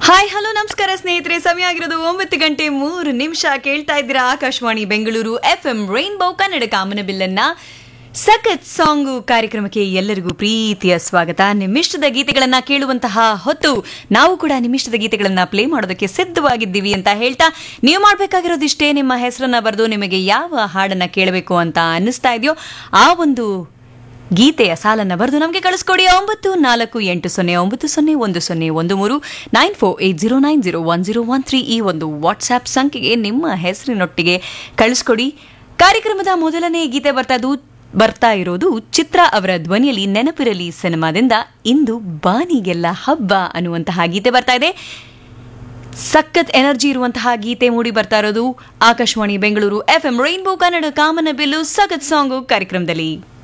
Hi hello ನಮಸ್ಕಾರ ಸ್ನೇಹಿತರೆ, ಸಮಯ ಆಗಿರೋದು 9:03 ಕೇಳ್ತಾ ಇದ್ದೀರಾ ಆಕಾಶವಾಣಿ ಬೆಂಗಳೂರು FM ರೈನ್ಬೋ ಕನ್ನಡ ಕಾಮನಬಿಲ್ಲನ್ನ ಸಖತ್ ಸಾಂಗು ಕಾರ್ಯಕ್ರಮಕ್ಕೆ ಎಲ್ಲರಿಗೂ ಪ್ರೀತಿಯ ಸ್ವಾಗತ. ನಿಮ್ಮಿಷ್ಟದ ಗೀತೆಗಳನ್ನ ಕೇಳುವಂತಹ ಹೊತ್ತು ನಾವು ಕೂಡ ನಿಮ್ಮಿಷ್ಟದ ಗೀತೆಗಳನ್ನ ಪ್ಲೇ ಮಾಡೋದಕ್ಕೆ ಸಿದ್ಧವಾಗಿದ್ದೀವಿ ಅಂತ ಹೇಳ್ತಾ, ನೀವು ಮಾಡಬೇಕಾಗಿರೋದಿಷ್ಟೇ, ನಿಮ್ಮ ಹೆಸರನ್ನ ಬರೆದು ನಿಮಗೆ ಯಾವ ಹಾಡನ್ನ ಕೇಳಬೇಕು ಅಂತ ಅನ್ನಿಸ್ತಾ ಇದೆಯೋ ಆ ಒಂದು ಗೀತೆಯ ಸಾಲನ್ನ ಬರೆದು ನಮಗೆ ಕಳಿಸ್ಕೊಡಿ. 9480901013 9480901013 ಈ ಒಂದು ವಾಟ್ಸ್ಆಪ್ ಸಂಖ್ಯೆಗೆ ನಿಮ್ಮ ಹೆಸರಿನೊಟ್ಟಿಗೆ ಕಳಿಸ್ಕೊಡಿ. ಕಾರ್ಯಕ್ರಮದ ಮೊದಲನೇ ಗೀತೆ ಬರ್ತಾ ಇರೋದು ಚಿತ್ರ ಅವರ ಧ್ವನಿಯಲ್ಲಿ ನೆನಪಿರಲಿ ಸಿನಿಮಾದಿಂದ ಇಂದು ಬಾನಿಗೆಲ್ಲ ಹಬ್ಬ ಅನ್ನುವಂತಹ ಗೀತೆ ಬರ್ತಾ ಇದೆ. ಸಖತ್ ಎನರ್ಜಿ ಇರುವಂತಹ ಗೀತೆ ಮೂಡಿ ಬರ್ತಾ ಇರೋದು ಆಕಾಶವಾಣಿ ಬೆಂಗಳೂರು FM ರೈನ್ಬೋ ಕನ್ನಡ ಕಾಮನಬಿಲ್ಲು ಸಖತ್ ಸಾಂಗು ಕಾರ್ಯಕ್ರಮದಲ್ಲಿ.